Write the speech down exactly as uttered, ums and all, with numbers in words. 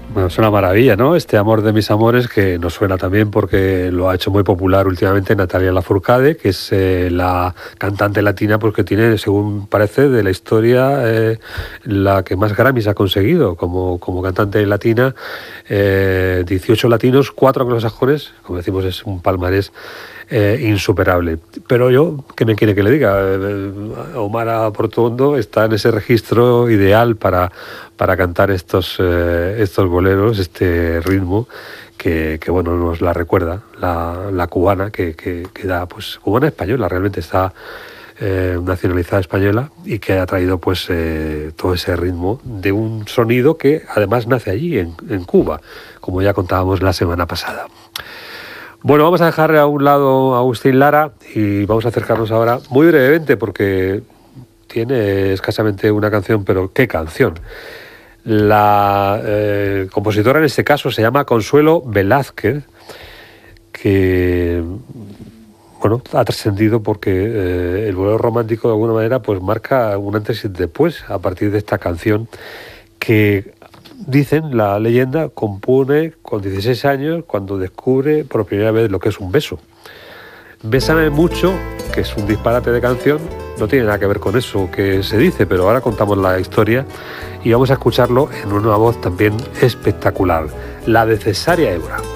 Bueno, es una maravilla, ¿no? Este Amor de mis amores, que nos suena también porque lo ha hecho muy popular últimamente Natalia Lafourcade, que es eh, la cantante latina, pues que tiene, según parece, de la historia eh, la que más Grammys ha conseguido como, como cantante latina. Eh, dieciocho latinos, cuatro anglosajones, como decimos, es un palmarés eh, insuperable. Pero yo, ¿qué me quiere que le diga? Eh, Omar Portuondo está en ese registro ideal para para cantar estos, eh, estos boleros, este ritmo que, que bueno, nos la recuerda, la, la cubana, que, que, que da, pues, cubana española, realmente está eh, nacionalizada española y que ha traído pues eh, todo ese ritmo de un sonido que además nace allí, en, en Cuba, como ya contábamos la semana pasada. Bueno, vamos a dejar a un lado a Agustín Lara y vamos a acercarnos ahora muy brevemente porque tiene escasamente una canción, pero ¿qué canción? La eh, compositora en este caso se llama Consuelo Velázquez, que bueno, ha trascendido porque eh, el bolero romántico de alguna manera pues marca un antes y después a partir de esta canción que, dicen, la leyenda, compone con dieciséis años cuando descubre por primera vez lo que es un beso. Bésame mucho, que es un disparate de canción, no tiene nada que ver con eso que se dice, pero ahora contamos la historia y vamos a escucharlo en una voz también espectacular, la de Cesárea Évora.